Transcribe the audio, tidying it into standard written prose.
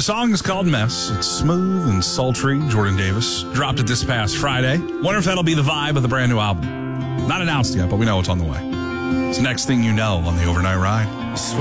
The song is called Mess. It's smooth and sultry. Jordan Davis dropped it this past Friday. Wonder if that'll be the vibe of the brand new album. Not announced yet, but we know it's on the way. It's Next Thing You Know on the Overnight Ride.